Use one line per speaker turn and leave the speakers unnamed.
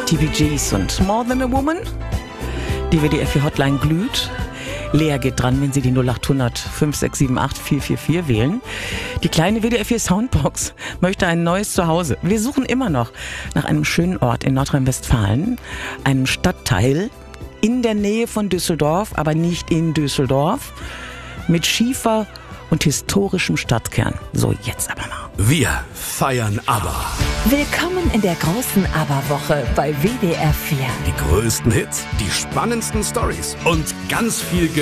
Die Bee Gees und More Than a Woman. Die WDR-4-Hotline glüht. Lea geht dran, wenn Sie die 0800 5678 444 wählen. Die kleine WDR-4-Soundbox möchte ein neues Zuhause. Wir suchen immer noch nach einem schönen Ort in Nordrhein-Westfalen, einem Stadtteil in der Nähe von Düsseldorf, aber nicht in Düsseldorf, mit Schiefer und historischem Stadtkern. So, jetzt aber mal.
Wir feiern ABBA.
Willkommen in der großen ABBA-Woche bei WDR 4.
Die größten Hits, die spannendsten Stories und ganz viel